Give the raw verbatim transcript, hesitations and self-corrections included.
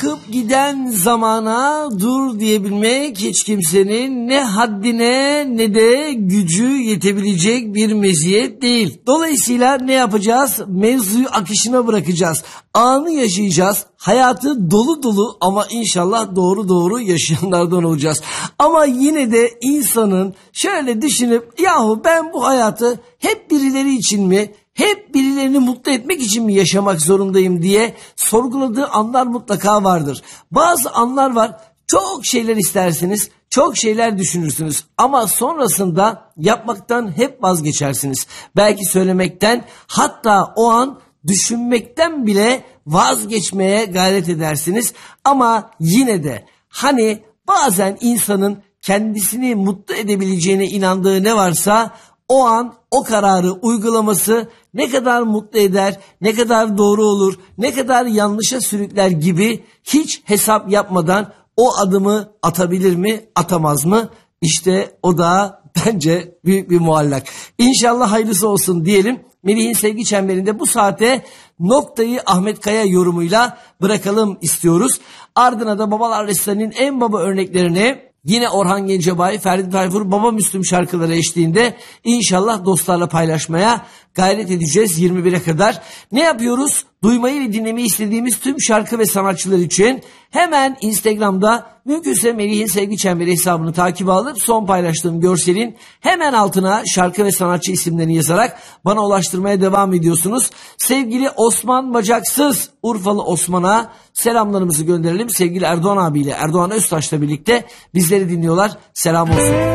Akıp giden zamana dur diyebilmek hiç kimsenin ne haddine ne de gücü yetebilecek bir meziyet değil. Dolayısıyla ne yapacağız? Mevzuyu akışına bırakacağız. Anı yaşayacağız. Hayatı dolu dolu ama inşallah doğru doğru yaşayanlardan olacağız. Ama yine de insanın şöyle düşünüp yahu ben bu hayatı hep birileri için mi, hep birilerini mutlu etmek için mi yaşamak zorundayım diye sorguladığı anlar mutlaka vardır. Bazı anlar var, çok şeyler istersiniz, çok şeyler düşünürsünüz ama sonrasında yapmaktan hep vazgeçersiniz. Belki söylemekten, hatta o an düşünmekten bile vazgeçmeye gayret edersiniz. Ama yine de hani bazen insanın kendisini mutlu edebileceğine inandığı ne varsa o an o kararı uygulaması ne kadar mutlu eder, ne kadar doğru olur, ne kadar yanlışa sürükler gibi hiç hesap yapmadan o adımı atabilir mi, atamaz mı? İşte o da bence büyük bir muallak. İnşallah hayırlısı olsun diyelim. Melih'in sevgi çemberinde bu saate noktayı Ahmet Kaya yorumuyla bırakalım istiyoruz. Ardına da Babalar Listelerinin en baba örneklerini yine Orhan Gencebay, Ferdi Tayfur, Baba Müslüm şarkıları eşliğinde inşallah dostlarla paylaşmaya gayret edeceğiz yirmi bire kadar. Ne yapıyoruz? Duymayı ve dinlemeyi istediğimiz tüm şarkı ve sanatçılar için hemen Instagram'da mümkünse Melih'in Sevgi Çemberi hesabını takip alıp son paylaştığım görselin hemen altına şarkı ve sanatçı isimlerini yazarak bana ulaştırmaya devam ediyorsunuz. Sevgili Osman Bacaksız, Urfalı Osman'a selamlarımızı gönderelim. Sevgili Erdoğan abiyle, Erdoğan Öztaş'la birlikte bizleri dinliyorlar. Selam olsun.